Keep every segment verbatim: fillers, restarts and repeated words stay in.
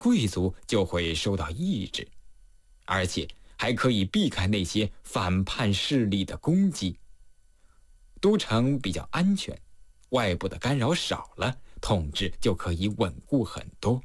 贵族就会受到抑制，而且还可以避开那些反叛势力的攻击。都城比较安全，外部的干扰少了，统治就可以稳固很多。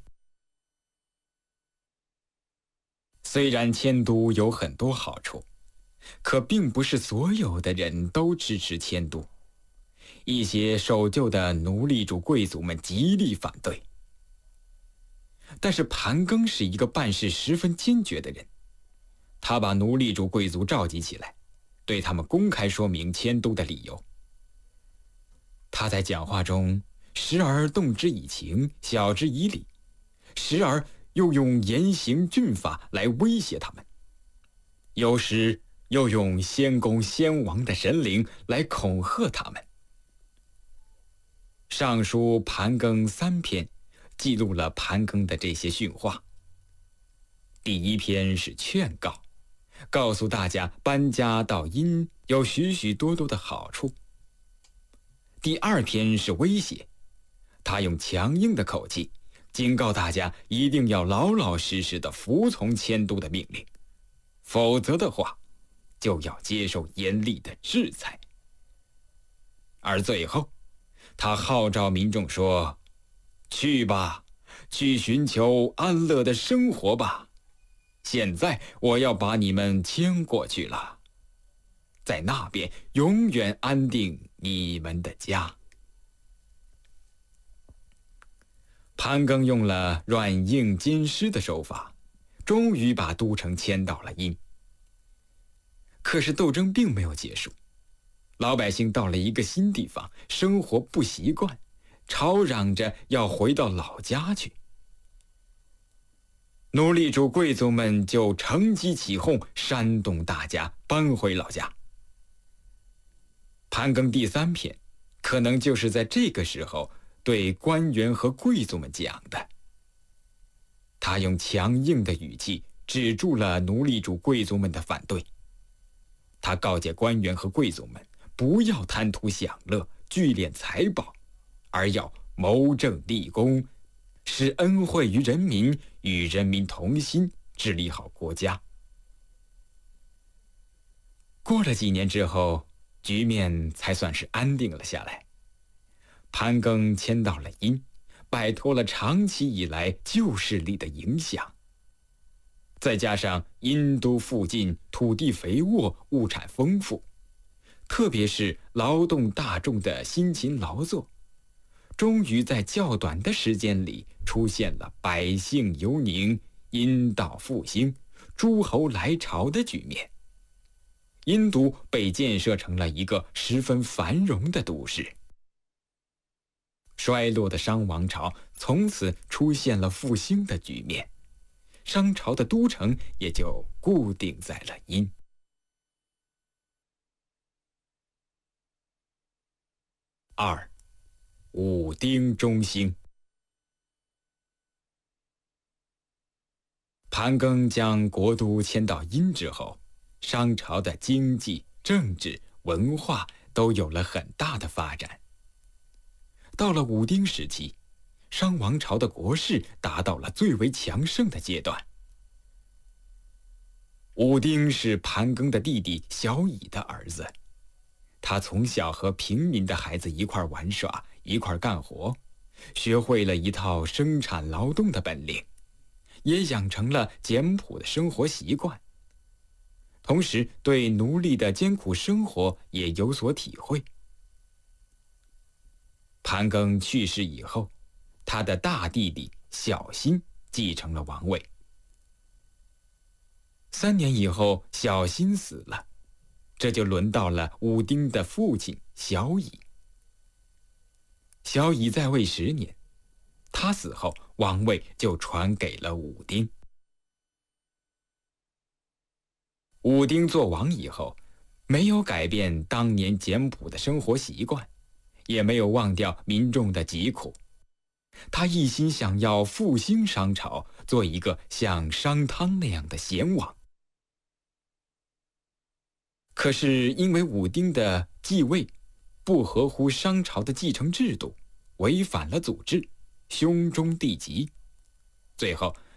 虽然迁都有很多好处，可并不是所有的人都支持迁都。一些守旧的奴隶主贵族们极力反对。但是盘庚是一个办事十分坚决的人，他把奴隶主贵族召集起来，对他们公开说明迁都的理由。他在讲话中时而动之以情，晓之以理，时而又用严刑峻法来威胁他们，有时又用先公先王的神灵来恐吓他们。上书盘庚三篇记录了盘庚的这些训话。第一篇是劝告，告诉大家搬家到殷有许许多多的好处。第二篇是威胁，他用强硬的口气警告大家一定要老老实实的服从迁都的命令，否则的话就要接受严厉的制裁。而最后他号召民众说，去吧，去寻求安乐的生活吧，现在我要把你们迁过去了，在那边永远安定你们的家。盘庚用了软硬兼施的手法，终于把都城迁到了殷。可是斗争并没有结束，老百姓到了一个新地方，生活不习惯，吵嚷着要回到老家去。奴隶主贵族们就乘机起哄，煽动大家搬回老家。盘庚第三篇可能就是在这个时候对官员和贵族们讲的。他用强硬的语气止住了奴隶主贵族们的反对。他告诫官员和贵族们不要贪图享乐，聚敛财宝，而要谋政立功，使恩惠于人民，与人民同心，治理好国家。过了几年之后，局面才算是安定了下来。盘庚迁到了殷，摆脱了长期以来旧势力的影响。再加上殷都附近土地肥沃，物产丰富，特别是劳动大众的辛勤劳作，终于在较短的时间里出现了百姓游宁、殷道复兴、诸侯来朝的局面。殷都被建设成了一个十分繁荣的都市。衰落的商王朝从此出现了复兴的局面，商朝的都城也就固定在了殷。二，武丁中兴。盘庚将国都迁到殷之后，商朝的经济、政治、文化都有了很大的发展。到了武丁时期，商王朝的国势达到了最为强盛的阶段。武丁是盘庚的弟弟小乙的儿子，他从小和平民的孩子一块玩耍，一块干活，学会了一套生产劳动的本领，也养成了简朴的生活习惯，同时对奴隶的艰苦生活也有所体会。盘庚去世以后，他的大弟弟小辛继承了王位。三年以后，小辛死了，这就轮到了武丁的父亲小乙。小乙在位十年，他死后，王位就传给了武丁。武丁做王以后，没有改变当年简朴的生活习惯，也没有忘掉民众的疾苦。他一心想要复兴商朝，做一个像商汤那样的贤王。可是因为武丁的继位不合乎商朝的继承制度，违反了祖制，兄终弟及， 最后